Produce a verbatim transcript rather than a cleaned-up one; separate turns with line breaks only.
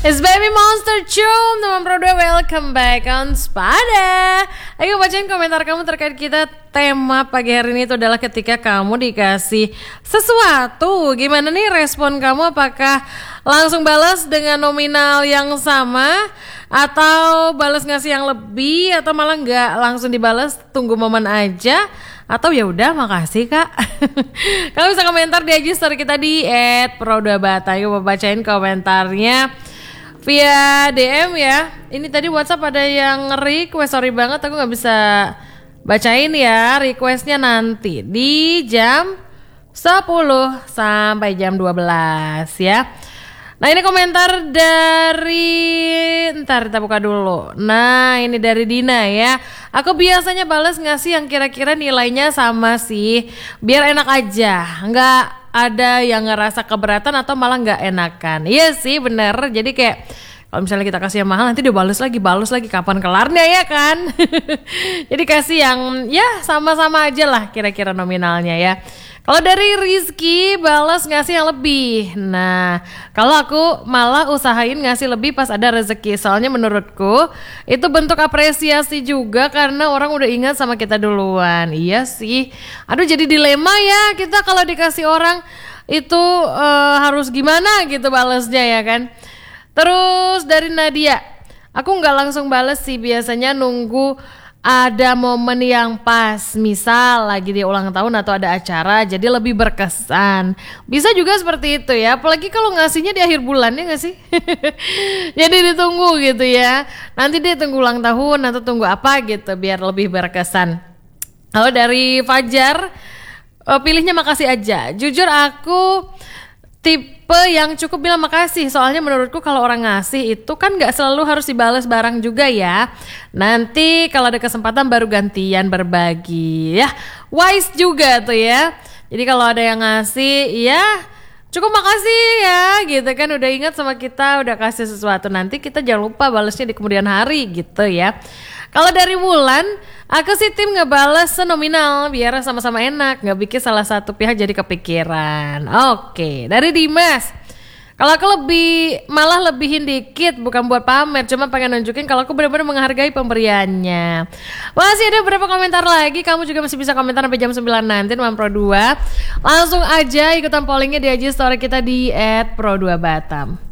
It's Baby Monster Chum, teman Pro dua, welcome back on Spada. Ayo bacain komentar kamu terkait kita. Tema pagi hari ini itu adalah ketika kamu dikasih sesuatu, gimana nih respon kamu? Apakah langsung balas dengan nominal yang sama, atau balas ngasih yang lebih, atau malah nggak langsung dibalas, tunggu momen aja, atau ya udah makasih kak. Kamu bisa komentar di I G story kita di et pro dua bata. Yuk bacain komentarnya via D M ya. Ini tadi WhatsApp ada yang request, sorry banget aku nggak bisa bacain ya. Requestnya nanti di jam sepuluh sampai jam dua belas ya. Nah ini komentar dari, ntar kita buka dulu. Nah ini dari Dina ya. Aku biasanya balas ngasih yang kira-kira nilainya sama sih, biar enak aja, nggak ada yang ngerasa keberatan atau malah nggak enakan. Iya sih bener. Jadi kayak kalau misalnya kita kasih yang mahal, nanti dia balas lagi, balas lagi, kapan kelarnya ya kan? Jadi kasih yang ya sama-sama aja lah kira-kira nominalnya ya. Kalau dari Rizky balas ngasih yang lebih. Nah, kalau aku malah usahain ngasih lebih pas ada rezeki. Soalnya menurutku itu bentuk apresiasi juga karena orang udah ingat sama kita duluan. Iya sih. Aduh jadi dilema ya kita kalau dikasih orang itu uh, harus gimana gitu balasnya ya kan. Terus dari Nadia, aku nggak langsung balas sih, biasanya nunggu ada momen yang pas, misal lagi dia ulang tahun atau ada acara, jadi lebih berkesan. Bisa juga seperti itu ya, apalagi kalau ngasihnya di akhir bulan ya nggak sih? Jadi ditunggu gitu ya, nanti dia tunggu ulang tahun atau tunggu apa gitu biar lebih berkesan. Kalau dari Fajar, pilihnya makasih aja. Jujur aku tipe yang cukup bilang makasih, soalnya menurutku kalau orang ngasih itu kan gak selalu harus dibalas barang juga ya. Nanti kalau ada kesempatan baru gantian berbagi ya. Wise juga tuh ya. Jadi kalau ada yang ngasih ya cukup makasih ya gitu kan, udah ingat sama kita, udah kasih sesuatu, nanti kita jangan lupa balasnya di kemudian hari gitu ya. Kalau dari Wulan, aku sih tim ngebales senominal biar sama-sama enak, nggak bikin salah satu pihak jadi kepikiran. Oke, dari Dimas, kalau aku lebih malah lebihin dikit, bukan buat pamer, cuma pengen nunjukin kalau aku benar-benar menghargai pemberiannya. Masih ada beberapa komentar lagi, kamu juga masih bisa komentar sampai jam sembilan nanti teman Pro dua. Langsung aja ikutan pollingnya di I G story kita di et pro dua batam.